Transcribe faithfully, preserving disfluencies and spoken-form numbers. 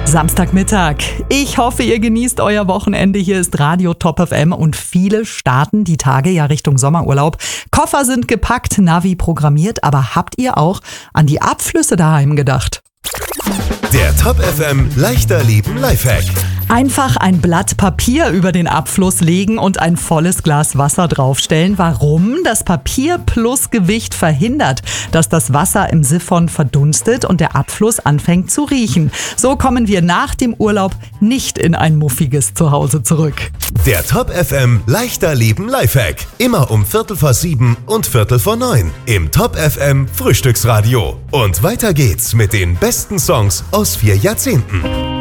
Samstagmittag. Ich hoffe, ihr genießt euer Wochenende. Hier ist Radio Top F M und viele starten die Tage ja Richtung Sommerurlaub. Koffer sind gepackt, Navi programmiert, aber habt ihr auch an die Abflüsse daheim gedacht? Der Top F M Leichter Leben Lifehack. Einfach ein Blatt Papier über den Abfluss legen und ein volles Glas Wasser draufstellen. Warum? Das Papier plus Gewicht verhindert, dass das Wasser im Siphon verdunstet und der Abfluss anfängt zu riechen. So kommen wir nach dem Urlaub nicht in ein muffiges Zuhause zurück. Der Top F M Leichter Leben Lifehack. Immer um Viertel vor sieben und Viertel vor neun im Top F M Frühstücksradio. Und weiter geht's mit den besten Songs aus vier Jahrzehnten.